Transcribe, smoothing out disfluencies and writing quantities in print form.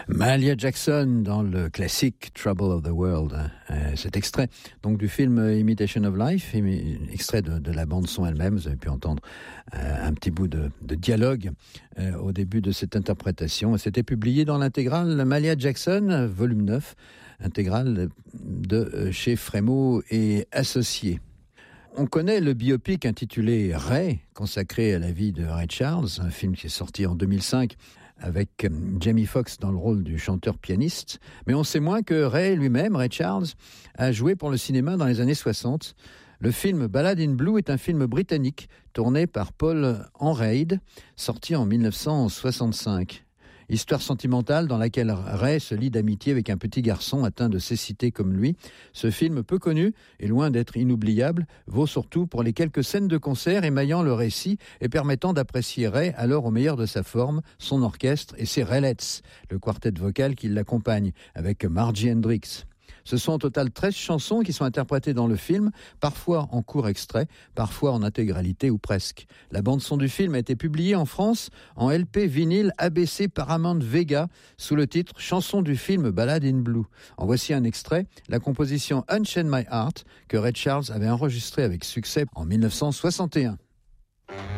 Mahalia Jackson dans le classique Trouble of the World. Cet extrait donc du film Imitation of Life, extrait de la bande-son elle-même. Vous avez pu entendre un petit bout de dialogue au début de cette interprétation. C'était publié dans l'intégrale Mahalia Jackson, volume 9, intégrale de chez Frémaux et Associés. On connaît le biopic intitulé Ray, consacré à la vie de Ray Charles, un film qui est sorti en 2005 avec Jamie Foxx dans le rôle du chanteur-pianiste. Mais on sait moins que Ray lui-même, Ray Charles, a joué pour le cinéma dans les années 60. Le film Ballad in Blue est un film britannique tourné par Paul Enraid, sorti en 1965. Histoire sentimentale dans laquelle Ray se lie d'amitié avec un petit garçon atteint de cécité comme lui. Ce film peu connu et loin d'être inoubliable vaut surtout pour les quelques scènes de concert émaillant le récit et permettant d'apprécier Ray alors au meilleur de sa forme, son orchestre et ses Raelettes, le quartet vocal qui l'accompagne avec Margie Hendrix. Ce sont au total 13 chansons qui sont interprétées dans le film, parfois en court extrait, parfois en intégralité ou presque. La bande-son du film a été publiée en France en LP vinyle ABC Paramount Vega sous le titre « Chanson du film Ballad in Blue ». En voici un extrait, la composition « Unchain My Heart » que Ray Charles avait enregistrée avec succès en 1961.